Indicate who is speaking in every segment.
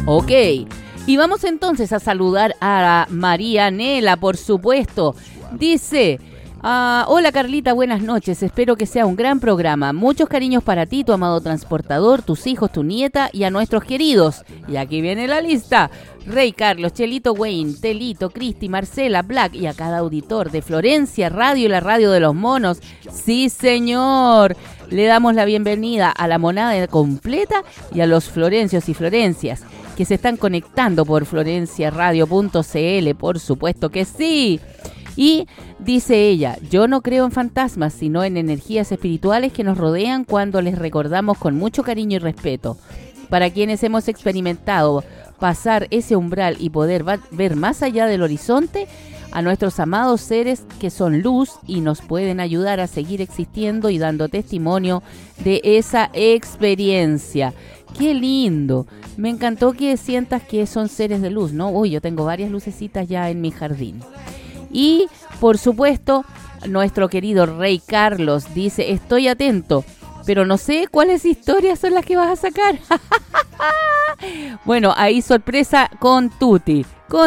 Speaker 1: Ok. Y vamos entonces a saludar a María Nela, por supuesto. Dice... hola Carlita, buenas noches, espero que sea un gran programa. Muchos cariños para ti, tu amado transportador, tus hijos, tu nieta y a nuestros queridos. Y aquí viene la lista. Rey Carlos, Chelito Wayne, Telito, Cristi, Marcela, Black y a cada auditor de Florencia Radio y la Radio de los Monos. Sí, señor. Le damos la bienvenida a la monada completa y a los florencios y florencias que se están conectando por florenciaradio.cl, por supuesto que sí. Y dice ella, yo no creo en fantasmas, sino en energías espirituales que nos rodean cuando les recordamos con mucho cariño y respeto. Para quienes hemos experimentado pasar ese umbral y poder ver más allá del horizonte, a nuestros amados seres que son luz y nos pueden ayudar a seguir existiendo y dando testimonio de esa experiencia. ¡Qué lindo! Me encantó que sientas que son seres de luz, ¿no? Uy, yo tengo varias lucecitas ya en mi jardín. Y, por supuesto, nuestro querido Rey Carlos dice, estoy atento, pero no sé cuáles historias son las que vas a sacar. Bueno, ahí sorpresa con Tuti.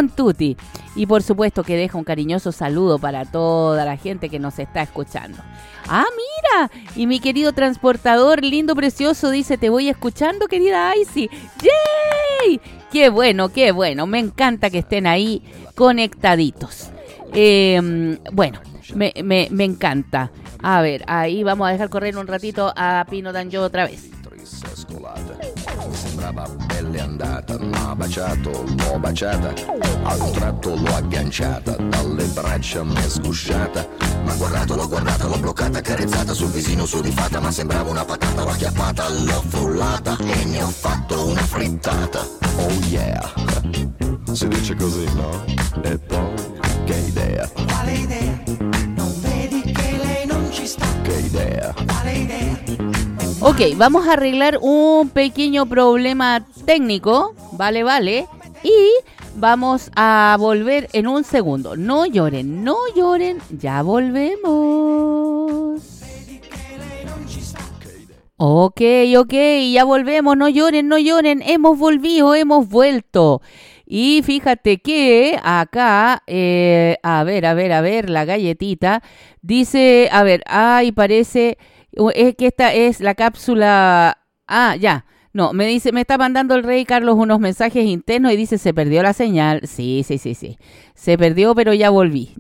Speaker 1: Y por supuesto que deja un cariñoso saludo para toda la gente que nos está escuchando. ¡Ah, mira! Y mi querido transportador lindo, precioso, dice, te voy escuchando, querida Icy. ¡Yay! ¡Qué bueno! Me encanta que estén ahí conectaditos. Bueno, me encanta. A ver, ahí vamos a dejar correr un ratito a Pino D'Angio otra vez.
Speaker 2: Sembrava pelle andata, ma baciato, l'ho baciata, a un tratto l'ho agganciata, dalle braccia m'è sgusciata, ma l'ho guardata, l'ho bloccata, carezzata sul visino sudifata, ma sembrava una patata, l'ho acchiappata, l'ho frullata e ne ho fatto una frittata. Oh yeah, si dice così, no? E poi, che idea? Quale idea? Non vedi che lei non ci sta? Che idea? Quale idea?
Speaker 1: Ok, vamos a arreglar un pequeño problema técnico, vale, y vamos a volver en un segundo. No lloren, ya volvemos. Ok, ya volvemos, no lloren, hemos vuelto. Y fíjate que acá, a ver, la galletita, dice, parece... Es que esta es la cápsula... ya. No, me está mandando el Rey Carlos unos mensajes internos y dice, se perdió la señal. Sí. Se perdió, pero ya volví.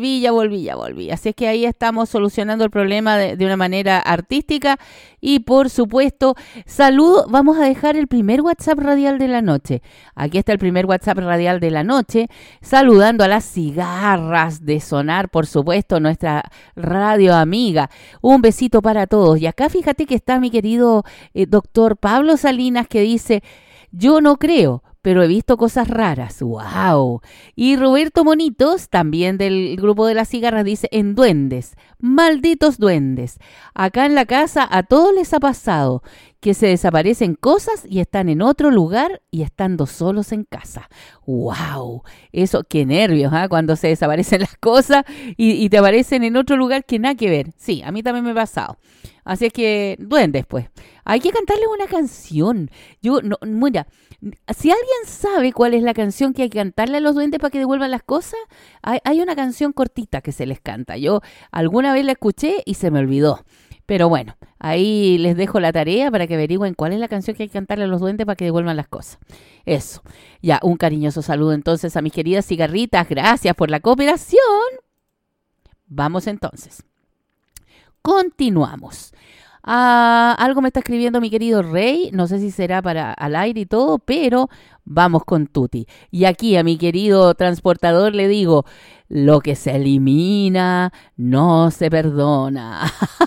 Speaker 1: Así es que ahí estamos solucionando el problema de una manera artística. Y por supuesto, saludo. Vamos a dejar el primer WhatsApp radial de la noche. Aquí está el primer WhatsApp radial de la noche. Saludando a las cigarras de Sonar, por supuesto, nuestra radio amiga. Un besito para todos. Y acá fíjate que está mi querido doctor Pablo Salinas, que dice, yo no creo, pero he visto cosas raras. ¡Wow! Y Roberto Monitos, también del grupo de las cigarras, dice, en duendes, malditos duendes. Acá en la casa a todos les ha pasado que se desaparecen cosas y están en otro lugar y estando solos en casa. ¡Wow! Eso, qué nervios, cuando se desaparecen las cosas y te aparecen en otro lugar que nada que ver. Sí, a mí también me ha pasado. Así es que, duendes, pues. Hay que cantarles una canción. Mira, si alguien sabe cuál es la canción que hay que cantarle a los duendes para que devuelvan las cosas, hay una canción cortita que se les canta. Yo alguna vez la escuché y se me olvidó. Pero bueno, ahí les dejo la tarea para que averigüen cuál es la canción que hay que cantarle a los duendes para que devuelvan las cosas. Eso. Ya, un cariñoso saludo entonces a mis queridas cigarritas. Gracias por la cooperación. Vamos entonces. Continuamos. Algo me está escribiendo mi querido Rey, no sé si será para al aire y todo, pero vamos con Tuti. Y aquí a mi querido transportador le digo, lo que se elimina no se perdona.